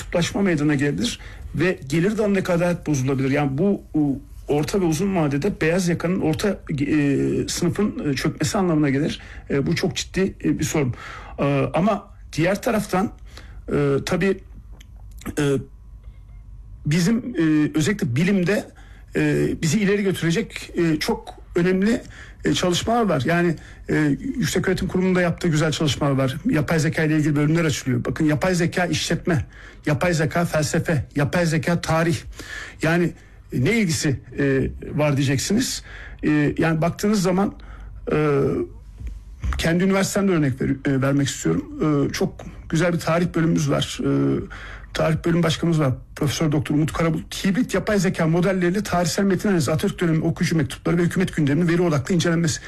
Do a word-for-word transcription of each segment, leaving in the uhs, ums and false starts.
kutuplaşma meydana gelebilir ve gelir dalındaki adalet bozulabilir. Yani bu orta ve uzun vadede beyaz yakanın orta e, sınıfın çökmesi anlamına gelir. E, bu çok ciddi e, bir sorun. E, ama diğer taraftan e, tabii e, bizim e, özellikle bilimde e, bizi ileri götürecek e, çok önemli e, çalışmalar var. Yani e, Yükseköğretim Kurumu'nda yaptığı güzel çalışmalar var. Yapay zeka ile ilgili bölümler açılıyor. Bakın, yapay zeka işletme, yapay zeka felsefe, yapay zeka tarih. Yani e, ne ilgisi e, var diyeceksiniz. E, yani baktığınız zaman e, kendi üniversitemde örnek ver, e, vermek istiyorum. E, çok güzel bir tarih bölümümüz var. E, Tarih bölüm başkanımız var. Profesör Doktor Umut Karabulut. Hibrit yapay zeka modelleriyle tarihsel metin analizi, Atatürk dönemi okuyucu mektupları ve hükümet gündeminin veri odaklı incelenmesi.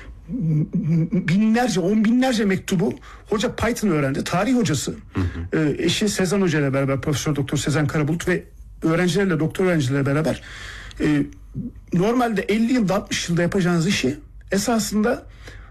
Binlerce, on binlerce mektubu hoca Python öğrendi. Tarih hocası. Hı hı. E, eşi Sezen Hoca ile beraber, Profesör Doktor Sezen Karabulut ve öğrencilerle, doktor öğrencilerle beraber e, normalde elli yılda, altmış yılda yapacağınız işi esasında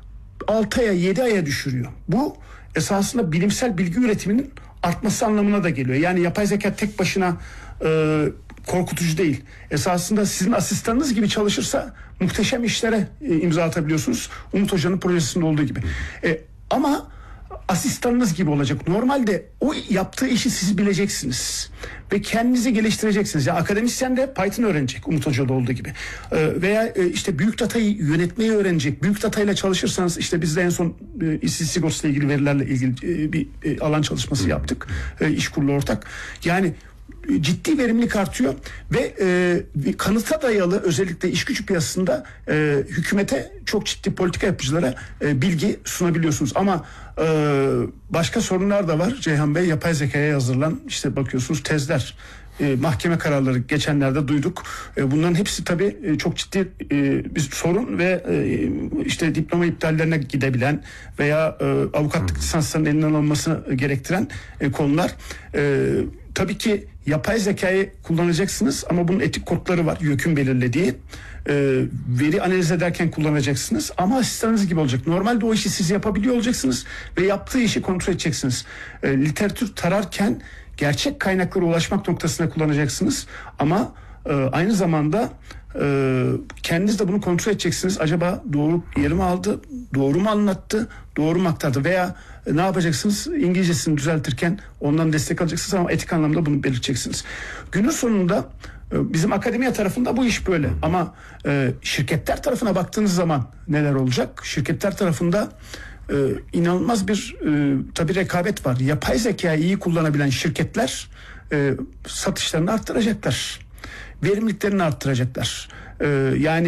altı aya, yedi aya düşürüyor. Bu esasında bilimsel bilgi üretiminin artması anlamına da geliyor. Yani yapay zeka tek başına e, korkutucu değil. Esasında sizin asistanınız gibi çalışırsa muhteşem işlere e, imza atabiliyorsunuz. Umut Hoca'nın projesinde olduğu gibi. E, ama asistanınız gibi olacak. Normalde o yaptığı işi siz bileceksiniz. Ve kendinizi geliştireceksiniz. Yani akademisyen de Python öğrenecek, Umut Hoca'da olduğu gibi. Ee, veya e, işte büyük datayı yönetmeyi öğrenecek. Büyük datayla çalışırsanız, işte biz de en son e, işsiz sigortayla ilgili verilerle ilgili e, bir e, alan çalışması yaptık. E, İşkur'la ortak. Yani ciddi verimlilik artıyor ve e, kanıta dayalı, özellikle iş gücü piyasasında e, hükümete, çok ciddi politika yapıcılara e, bilgi sunabiliyorsunuz. Ama e, başka sorunlar da var Ceyhan Bey. Yapay zekaya yazılan, işte bakıyorsunuz tezler, e, mahkeme kararları geçenlerde duyduk. E, bunların hepsi tabii e, çok ciddi e, bir sorun ve e, işte diploma iptallerine gidebilen veya e, avukatlık lisanslarının elinden alınmasını gerektiren e, konular. E, tabii ki yapay zekayı kullanacaksınız ama bunun etik kodları var, YÖK'ün belirlediği. E, veri analiz ederken kullanacaksınız ama asistanınız gibi olacak. Normalde o işi siz yapabiliyor olacaksınız ve yaptığı işi kontrol edeceksiniz. E, literatür tararken gerçek kaynaklara ulaşmak noktasına kullanacaksınız ama e, aynı zamanda e, kendiniz de bunu kontrol edeceksiniz. Acaba doğru yeri mi aldı, doğru mu anlattı, doğru mu aktardı veya e, ne yapacaksınız? İngilizcesini düzeltirken ondan destek alacaksınız ama etik anlamda bunu belirteceksiniz. Günün sonunda e, bizim akademiya tarafında bu iş böyle ama e, şirketler tarafına baktığınız zaman neler olacak? Şirketler tarafında Ee, inanılmaz bir e, tabii rekabet var. Yapay zekayı iyi kullanabilen şirketler e, satışlarını arttıracaklar. Verimliliklerini arttıracaklar. E, yani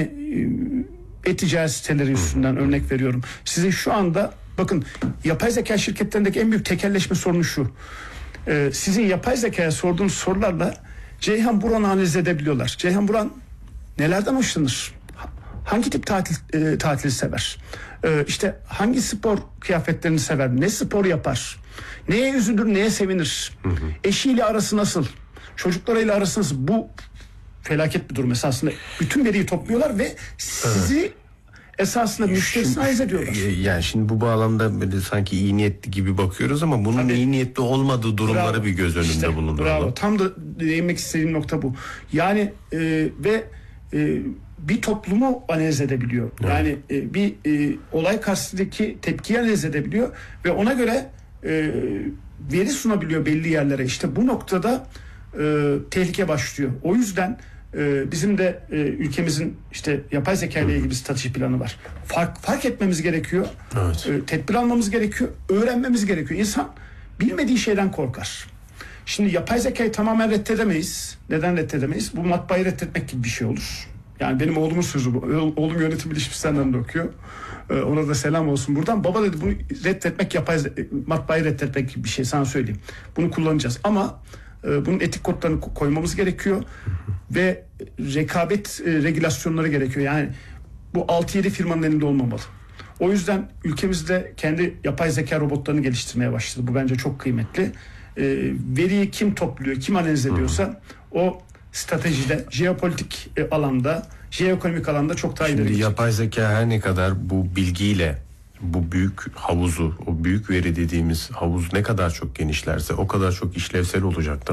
e, e-ticaret siteleri üstünden örnek veriyorum. Size şu anda bakın, yapay zeka şirketlerindeki en büyük tekelleşme sorunu şu. E, sizin yapay zekaya sorduğunuz sorularla Ceyhan Buran'ı analiz edebiliyorlar. Ceyhan Buran nelerden hoşlanır? Hangi tip tatil, e, tatili sever? E, işte hangi spor kıyafetlerini sever? Ne spor yapar? Neye üzülür, neye sevinir? Hı hı. Eşiyle arası nasıl? Çocuklarıyla arası nasıl? Bu felaket bir durum esasında. Bütün veriyi topluyorlar ve sizi evet. esasında müşterisine analiz ediyorlar. Yani şimdi bu bağlamda böyle sanki iyi niyetli gibi bakıyoruz ama bunun Tabii. iyi niyetli olmadığı durumları bravo. bir göz önünde işte, bulunduralım. Bravo. Tam da değinmek istediğim nokta bu. Yani e, ve e, bir toplumu analiz edebiliyor. Evet. Yani e, bir e, olay karşısındaki tepkiyi analiz edebiliyor ve ona göre e, veri sunabiliyor belli yerlere. İşte bu noktada e, tehlike başlıyor. O yüzden e, bizim de e, ülkemizin işte yapay zeka ile ilgili bir strateji planı var. Fark, fark etmemiz gerekiyor. Evet. E, tedbir almamız gerekiyor. Öğrenmemiz gerekiyor. İnsan bilmediği şeyden korkar. Şimdi yapay zekayı tamamen reddedemeyiz. Neden reddedemeyiz? Bu matbaayı reddetmek gibi bir şey olur. Yani benim oğlumun sözü bu. Oğlum yönetim bilişim de okuyor. Ee, ona da selam olsun buradan. Baba dedi, bunu reddetmek, yapay matbaayı reddetmek gibi bir şey, sana söyleyeyim. Bunu kullanacağız ama e, bunun etik kodlarını koymamız gerekiyor ve rekabet e, regülasyonları gerekiyor. Yani bu altı yedi firmanın elinde olmamalı. O yüzden ülkemizde kendi yapay zeka robotlarını geliştirmeye başladı. Bu bence çok kıymetli. E, veriyi kim topluyor, kim analiz ediyorsa o stratejide, jeopolitik alanda, jeoekonomik alanda çok daha ileri gidecek. Yapay zeka her ne kadar bu bilgiyle bu büyük havuzu, o büyük veri dediğimiz havuz ne kadar çok genişlerse o kadar çok işlevsel olacaktır.